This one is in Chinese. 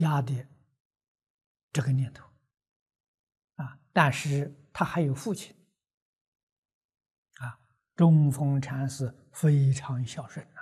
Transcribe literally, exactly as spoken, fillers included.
压的这个念头啊。但是他还有父亲啊，中峰禅师非常孝顺呐。